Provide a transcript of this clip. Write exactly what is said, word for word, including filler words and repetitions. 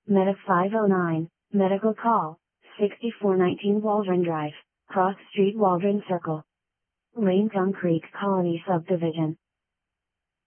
Medic five oh nine, Medical Call, sixty-four nineteen Waldron Drive, Cross Street Waldron Circle. Raintongue Creek Colony Subdivision.